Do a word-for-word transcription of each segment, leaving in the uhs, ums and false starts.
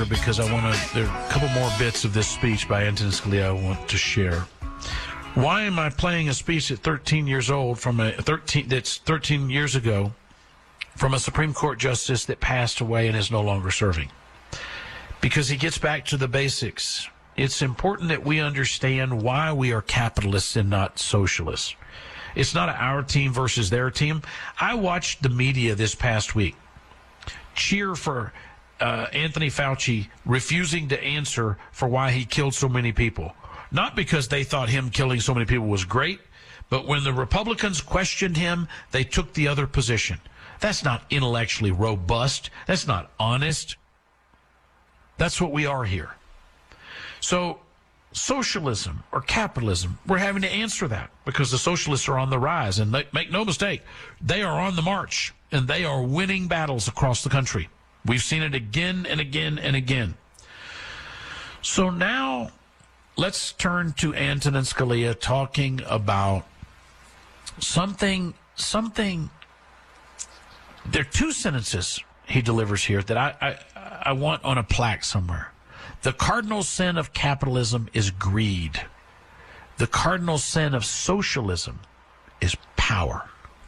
because I want to, there are a couple more bits of this speech by Antonin Scalia I want to share. Why am I playing a speech at thirteen years old from a thirteen, that's thirteen years ago from a Supreme Court justice that passed away and is no longer serving? Because he gets back to the basics. It's important that we understand why we are capitalists and not socialists. It's not our team versus their team. I watched the media this past week cheer for uh, Anthony Fauci refusing to answer for why he killed so many people. Not because they thought him killing so many people was great, but when the Republicans questioned him, they took the other position. That's not intellectually robust. That's not honest. That's what we are here. So socialism or capitalism, we're having to answer that because the socialists are on the rise. And they, make no mistake, they are on the march, and they are winning battles across the country. We've seen it again and again and again. So now let's turn to Antonin Scalia talking about something, something, there are two sentences he delivers here that I, I, I want on a plaque somewhere. The cardinal sin of capitalism is greed. The cardinal sin of socialism is power.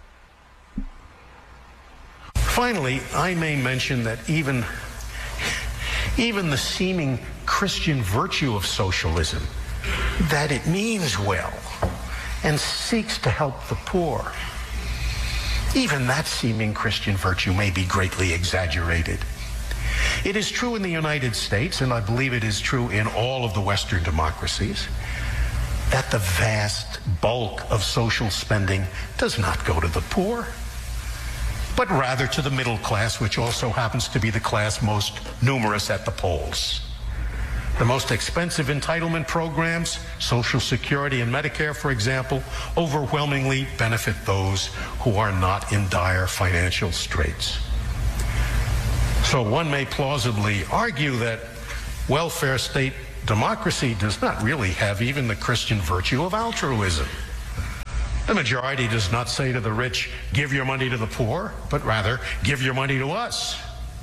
Finally, I may mention that even, even the seeming Christian virtue of socialism, that it means well and seeks to help the poor, even that seeming Christian virtue may be greatly exaggerated. It is true in the United States, and I believe it is true in all of the Western democracies, that the vast bulk of social spending does not go to the poor, but rather to the middle class, which also happens to be the class most numerous at the polls. The most expensive entitlement programs, Social Security and Medicare, for example, overwhelmingly benefit those who are not in dire financial straits. So one may plausibly argue that welfare state democracy does not really have even the Christian virtue of altruism. The majority does not say to the rich, give your money to the poor, but rather, give your money to us.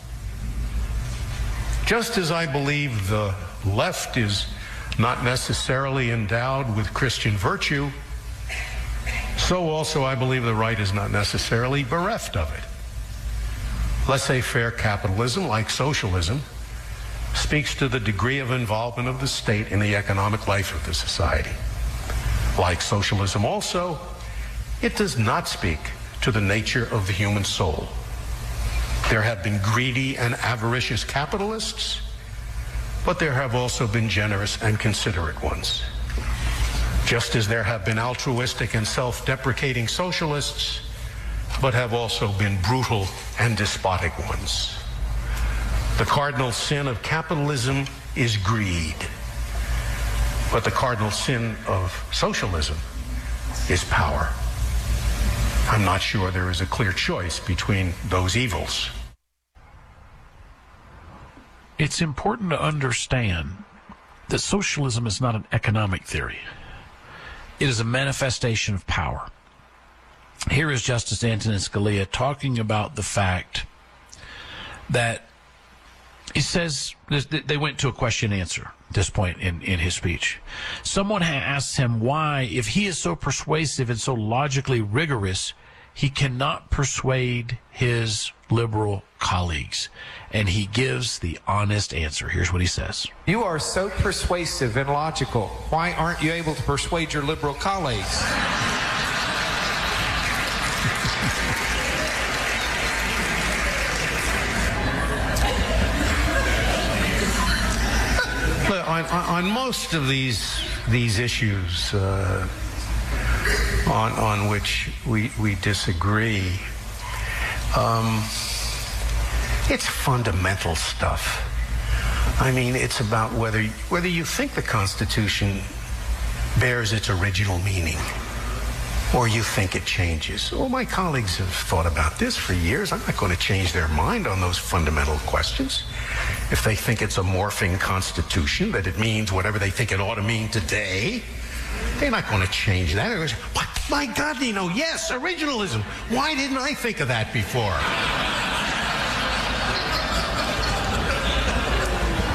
Just as I believe the left is not necessarily endowed with Christian virtue, so also I believe the right is not necessarily bereft of it. Laissez-faire capitalism, like socialism, speaks to the degree of involvement of the state in the economic life of the society. Like socialism also, it does not speak to the nature of the human soul. There have been greedy and avaricious capitalists, but there have also been generous and considerate ones. Just as there have been altruistic and self-deprecating socialists, but have also been brutal and despotic ones. The cardinal sin of capitalism is greed, but the cardinal sin of socialism is power. I'm not sure there is a clear choice between those evils. It's important to understand that socialism is not an economic theory. It is a manifestation of power. Here is Justice Antonin Scalia talking about the fact that he says they went to a question and answer at this point in, in his speech. Someone asked him why, if he is so persuasive and so logically rigorous, he cannot persuade his liberal colleagues. And he gives the honest answer. Here's what he says. You are so persuasive and logical. Why aren't you able to persuade your liberal colleagues? On, on most of these these issues uh, on on which we we disagree, um, it's fundamental stuff. I mean, it's about whether whether you think the Constitution bears its original meaning, or you think it changes. Well, my colleagues have thought about this for years. I'm not going to change their mind on those fundamental questions. If they think it's a morphing constitution, that it means whatever they think it ought to mean today, they're not going to change that. Goes, but my God, you know, yes, originalism. Why didn't I think of that before?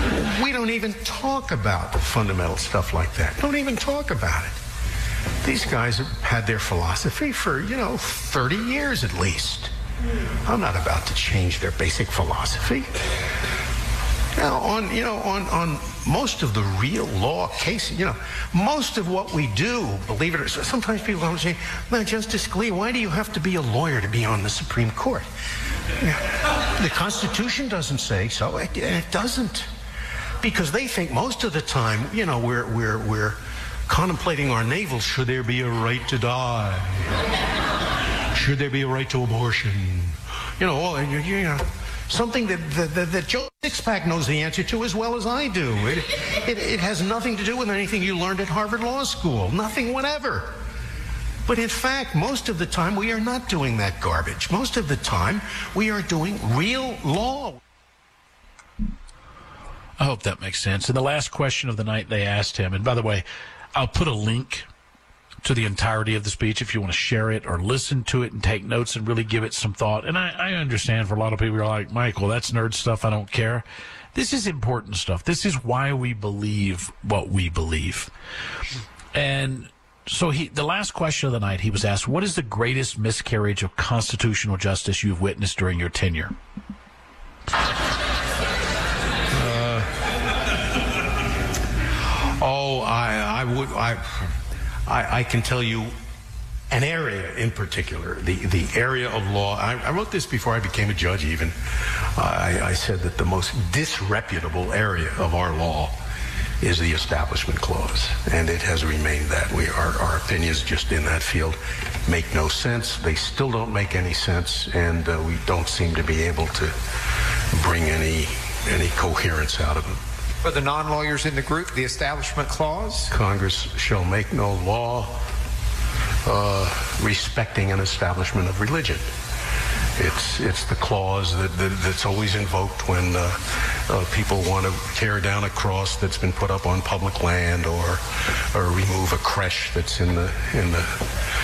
don't even talk about fundamental stuff like that. Don't even talk about it. These guys have had their philosophy for, you know, thirty years at least. I'm not about to change their basic philosophy. Now, on, you know, on, on most of the real law cases, you know, most of what we do, believe it or not, sometimes people don't say, "Now, Justice Scalia, why do you have to be a lawyer to be on the Supreme Court?" The Constitution doesn't say so. It, it doesn't. Because they think most of the time, you know, we're, we're, we're contemplating our navel. Should there be a right to die? Should there be a right to abortion? You know, all, you, you know, something that, that, that Joe Sixpack knows the answer to as well as I do. It, it, it has nothing to do with anything you learned at Harvard Law School. Nothing whatever. But in fact, most of the time, we are not doing that garbage. Most of the time, we are doing real law. I hope that makes sense. And the last question of the night they asked him, and by the way, I'll put a link to the entirety of the speech if you want to share it or listen to it and take notes and really give it some thought. And I, I understand for a lot of people who are like, Michael, that's nerd stuff. I don't care. This is important stuff. This is why we believe what we believe. And so he, the last question of the night, he was asked, what is the greatest miscarriage of constitutional justice you've witnessed during your tenure? Uh, oh, I, I would, I... I, I can tell you an area in particular, the, the area of law. I, I wrote this before I became a judge even. I, I said that the most disreputable area of our law is the Establishment Clause, and it has remained that. We, our, our opinions just in that field make no sense. They still don't make any sense, and uh, we don't seem to be able to bring any, any coherence out of them. For the non-lawyers in the group, the Establishment Clause? Congress shall make no law uh, respecting an establishment of religion. It's it's the clause that, that that's always invoked when uh, uh, people want to tear down a cross that's been put up on public land or or remove a creche that's in the in the